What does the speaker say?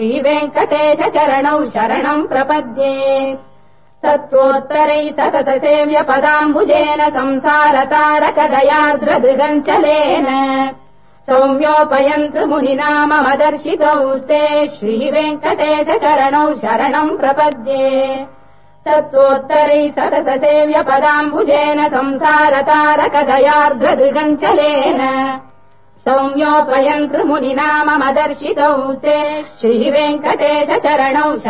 श्रीवेङ्कटेश चरणौ शरणम् प्रपद्ये सत्त्वोत्तरैः सततसेव्य पदाम्बुजेन संसारतारकदयार्द्रदृगञ्चलेन सौम्योपयन्तृमुनिना मम दर्शितौ ते श्रीवेङ्कटेश चरणौ शरणम् प्रपद्ये सत्त्वोत्तरैः सततसेव्य पदाम्बुजेन संसारतारकदयार्द्रदृगञ्चलेन सौम्योपयन्तृमुनिना मम दर्शितौ ते श्रीवेङ्कटेश चरणौ